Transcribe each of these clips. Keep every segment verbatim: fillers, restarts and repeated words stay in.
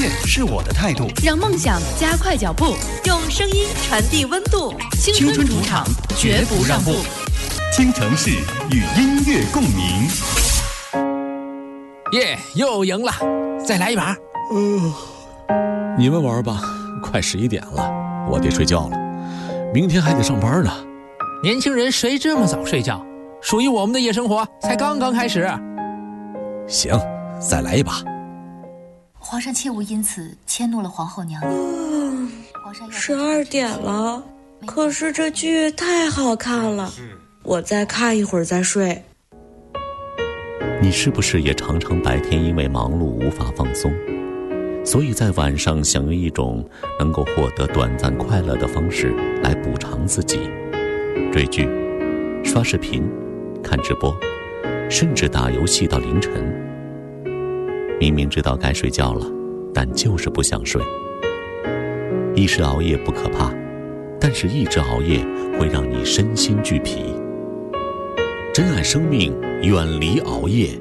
是我的态度， 让梦想加快脚步， 用声音传递温度。 青春主场，绝不让步。 京城市与音乐共鸣。 耶，又赢了，再来一把。 呃，你们玩吧，快十一点了，我得睡觉了，明天还得上班呢。 年轻人谁这么早睡觉？属于我们的夜生活才刚刚开始。 行，再来一把。 皇上切勿因此迁怒了皇后娘娘。 嗯，十二点了，可是这剧太好看了，我再看一会儿再睡。 你是不是也常常白天因为忙碌无法放松，所以在晚上想用一种能够获得短暂快乐的方式来补偿自己？追剧、刷视频、看直播，甚至打游戏到凌晨。明明知道该睡觉了，但就是不想睡。一时熬夜不可怕，但是一直熬夜会让你身心俱疲。珍爱生命，远离熬夜。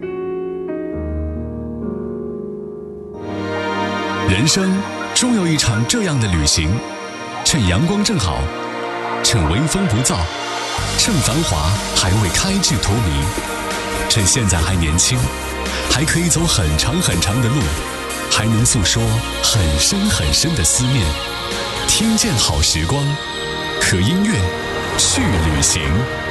人生终有一场这样的旅行，趁阳光正好，趁微风不燥，趁繁华还未开至荼蘼，趁现在还年轻，还可以走很长很长的路，还能诉说很深很深的思念。听见好时光，和音乐去旅行。